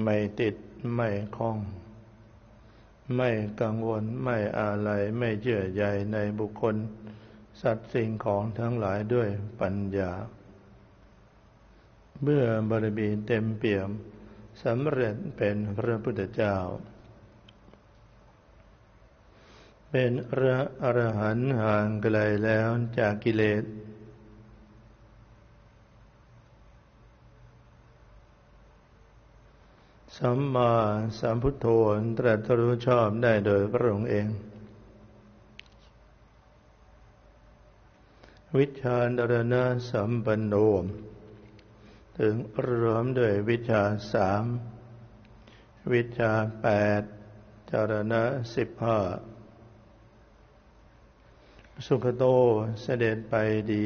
ไม่ติดไม่คล้องไม่กังวลไม่อาลัยไม่เยื่อใยในบุคคลสัตว์สิ่งของทั้งหลายด้วยปัญญาเมื่อบารมีเต็มเปี่ยมสำเร็จเป็นพระพุทธเจ้าเป็นพระอรหันต์ห่างไกลแล้วจากกิเลสสัมมาสัมพุทโธตรัสรู้ชอบได้โดยพระองค์เองวิชชาญรณะสัมปันโนถึงรวมด้วยวิชา3วิชา8จรณะ15สุขโตเสด็จไปดี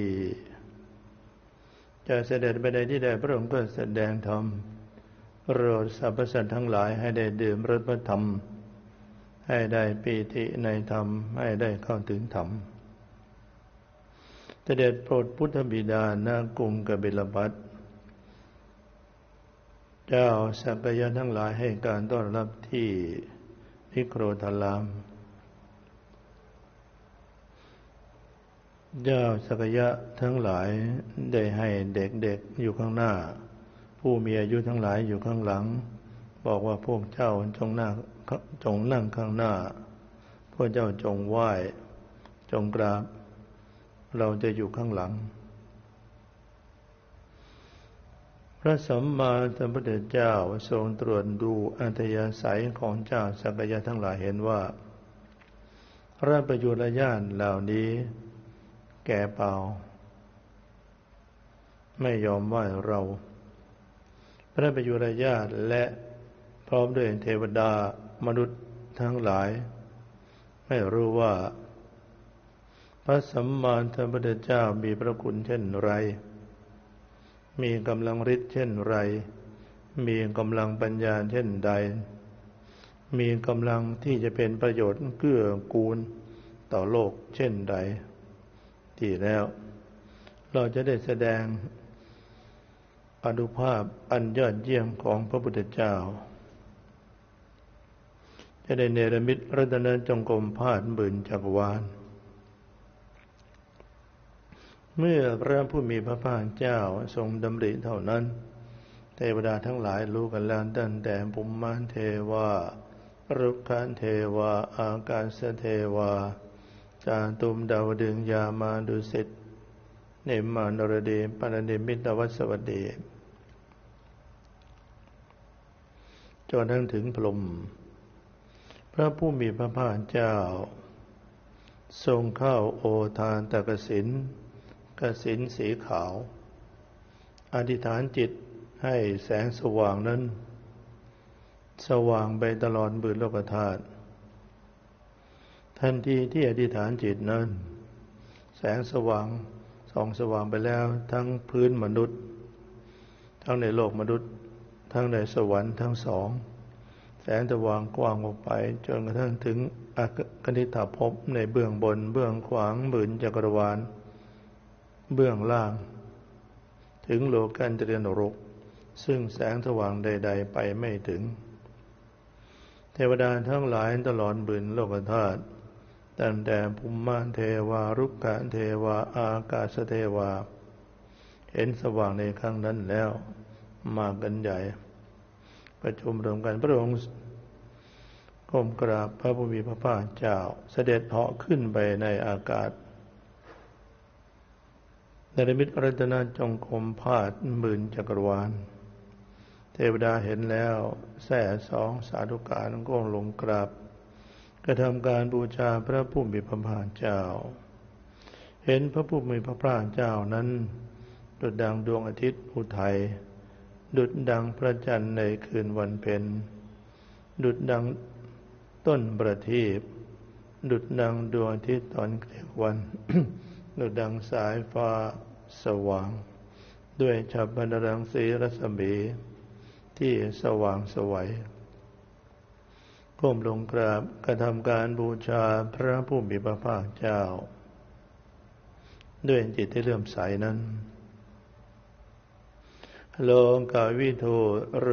จะเสด็จไปในที่ใดพระองค์ก็แสดงธรรมโปรดสรรพสัตว์ทั้งหลายให้ได้ดื่มรสพระธรรมให้ได้ปีติในธรรมให้ได้เข้าถึงธรรมเสด็จโปรดพุทธบิดาณกรุงกบิลพัสดุเจ้าสักยะทั้งหลายให้การต้อนรับที่นิโครธารามเจ้าสักยะทั้งหลายได้ให้เด็กๆอยู่ข้างหน้าผู้มีอายุทั้งหลายอยู่ข้างหลังบอกว่าพวกเจ้าจงนั่งข้างหน้าพวกเจ้าจงไหว้จงกราบเราจะอยู่ข้างหลังพระสัมมาสัมพุทธเจ้าทรงตรวจดูอัธยาศัยของเจ้าสักยะทั้งหลายเห็นว่าพระประยุรญาณเหล่านี้แก่เปล่าไม่ยอมไหว้เราพระประยุรญาณและพร้อมด้วยเทวดามนุษย์ทั้งหลายไม่รู้ว่าพระสัมมาสัมพุทธเจ้ามีพระคุณเช่นไรมีกำลังฤทธิ์เช่นไรมีกำลังปัญญาเช่นใดมีกำลังที่จะเป็นประโยชน์เกื้อกูลต่อโลกเช่นใดที่แล้วเราจะได้แสดงอานุภาพอันยอดเยี่ยมของพระพุทธเจ้าจะได้เนรมิตรัตนจงกรมพาดหมื่นจักรวาลเมื่อพระผู้มีพระภาคเจ้าทรงดำริเท่านั้นเทวดาทั้งหลายรู้กันแล้วตั้งแต่ภูมิมานเทวารุกขเทวาอากาศเทวาจาตุมดาวดึงยามาดุสิตเนมมานรดีปานนิมิตวัสวัสดีจนถึงพรหมพระผู้มีพระภาคเจ้าทรงเข้าโอทานตกสิณกสิณสีขาวอธิษฐานจิตให้แสงสว่างนั้นสว่างไปตลอดบืนโลกธาตุทันทีที่อธิษฐานจิตนั้นแสงสว่างส่องสว่างไปแล้วทั้งพื้นมนุษย์ทั้งในโลกมนุษย์ทั้งในสวรรค์ทั้งสองแสงสว่างกว้างออกไปจนกระทั่งถึงอกนิธภพในเบื้องบนเบื้องขวางหมื่นจักรวาลเบื้องล่างถึงโลกันตริยนรกซึ่งแสงสว่างใดๆไปไม่ถึงเทวดาทั้งหลายตลอดหมื่นโลกธาตุตั้งแต่ภูมิมานเทวารุกขเทวาอากาศเทวาเห็นสว่างในครั้งนั้นแล้วมากันใหญ่ประชุมรวมกันพระองค์ก้มกราบพระผู้มีพระภาคเจ้าเสด็จเหาะขึ้นไปในอากาศเนรมิตรัตนจงกรมพาดหมื่นจักรวาลเทวดาเห็นแล้วแส่สองสาธุการก้มลงกราบกระทำการบูชาพระผู้มีพระภาคเจ้าเห็นพระผู้มีพระภาคเจ้านั้นดุจดังดวงอาทิตย์อุทัยดุจดังพระจันทร์ในคืนวันเพ็ญดุจดังต้นประทีปดุจดังดวงอาทิตย์ตอนกลางวัน ดุจดังสายฟ้าสว่างด้วยฉัพพนรังสีรัศมีที่สว่างไสวก้มลงกราบกระทำการบูชาพระผู้มีพระภาคเจ้าด้วยจิตที่เลื่อมใสนั้นโลกาวิทู